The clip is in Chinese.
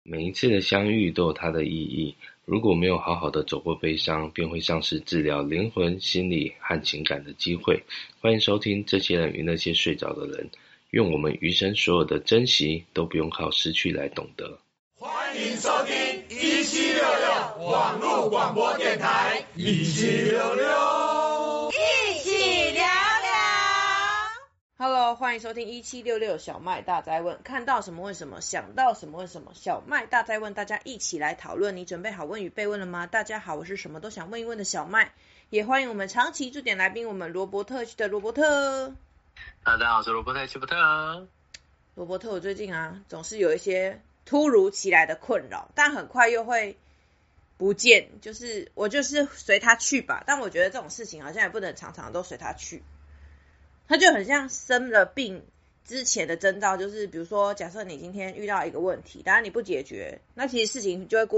每一次的相遇都有它的意义，如果没有好好的走过悲伤，便会丧失治疗灵魂、心理和情感的机会。欢迎收听这些人与那些睡着的人，愿我们余生所有的珍惜都不用靠失去来懂得。 欢迎收听1766网络广播电台1766， 一起聊聊。Hello， 欢迎收听1766小麦大哉问，看到什么问什么，想到什么问什么，小麦大哉问，大家一起来讨论。你准备好问与被问了吗？大家好，我是什么都想问一问的小麦，也欢迎我们长期驻点来宾，我们罗伯特区的罗伯特。 大家好，我是罗伯特区伯特。 罗伯特，我最近总是有一些突如其来的困扰，但很快又会不见，我就是随他去吧。但我觉得这种事情好像也不能常常都随他去，他就很像生了病之前的征兆，就是比如说假设你今天遇到一个问题，当然你不解决，那其实事情就会过